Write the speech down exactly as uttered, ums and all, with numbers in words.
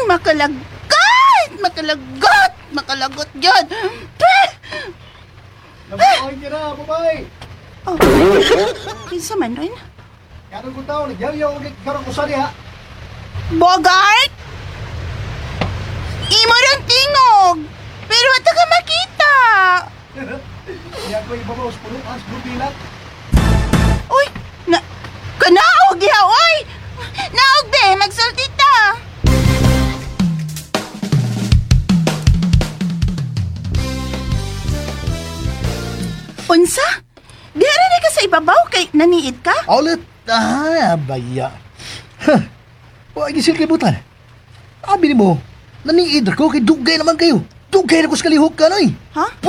makalagat! Makalagot! Makalagot yun! Nabuhay niya na, babae! Oh, kinsa man rin? Ganun ko tao, nagyaw-yaw ulit karong kusari ha! Bogart! Imo rin tingog! Pero wata ka makita! Kaya ko ibabaw sa puno, as bubilat. Uy! Na... Kanaog ya, oy! Naog de! Magsulti ta! Unsa? Dihara na ka sa ibabaw kay naniid ka? Ulit! Ah, baya. Huh. Huwag isil kalibutan. Abi ni mo, naniid ko kay dugay naman kayo. Dugay na ko sa kalihok ka, noy. Ha?